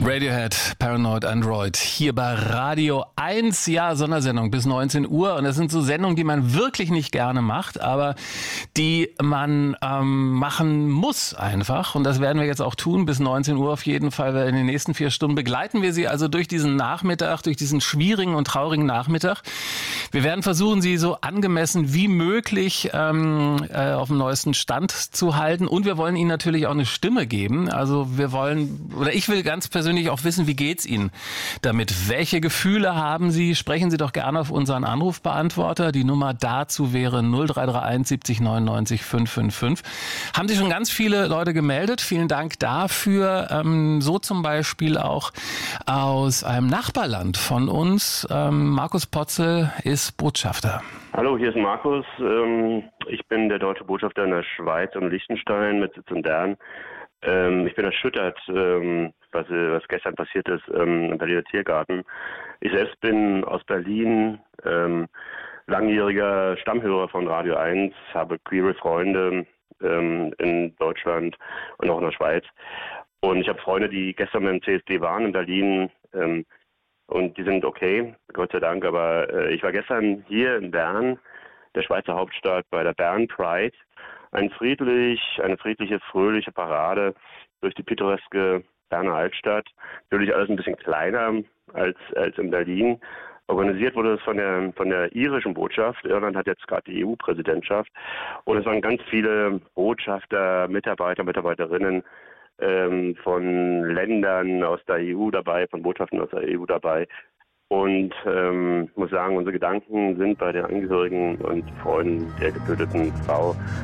Radiohead, Paranoid Android, hier bei Radio 1, ja, Sondersendung bis 19 Uhr. Und das sind so Sendungen, die man wirklich nicht gerne macht, aber die man machen muss einfach. Und das werden wir jetzt auch tun, bis 19 Uhr auf jeden Fall. Weil in den nächsten 4 Stunden begleiten wir Sie also durch diesen Nachmittag, durch diesen schwierigen und traurigen Nachmittag. Wir werden versuchen, Sie so angemessen wie möglich auf dem neuesten Stand zu halten. Und wir wollen Ihnen natürlich auch eine Stimme geben. Also ich will ganz persönlich auch wissen, wie geht's Ihnen damit? Welche Gefühle haben Sie? Sprechen Sie doch gerne auf unseren Anrufbeantworter. Die Nummer dazu wäre 0331 70 99 555. Haben sich schon ganz viele Leute gemeldet. Vielen Dank dafür. So zum Beispiel auch aus einem Nachbarland von uns. Markus Potzel ist Botschafter. Hallo, hier ist Markus. Ich bin der deutsche Botschafter in der Schweiz und Liechtenstein mit Sitz in Bern. Ich bin erschüttert, was gestern passiert ist im Berliner Tiergarten. Ich selbst bin aus Berlin, langjähriger Stammhörer von Radio 1, habe queere Freunde in Deutschland und auch in der Schweiz. Und ich habe Freunde, die gestern beim CSD waren in Berlin und die sind okay, Gott sei Dank. Aber ich war gestern hier in Bern, der Schweizer Hauptstadt, bei der Bern Pride. Eine friedliche, fröhliche Parade durch die pittoreske Berner Altstadt. Natürlich alles ein bisschen kleiner als in Berlin. Organisiert wurde es von der irischen Botschaft. Irland hat jetzt gerade die EU-Präsidentschaft. Und es waren ganz viele Botschafter, Mitarbeiter, Mitarbeiterinnen von Ländern aus der EU dabei, von Botschaften aus der EU dabei. Und muss sagen, unsere Gedanken sind bei den Angehörigen und Freunden der getöteten Frau.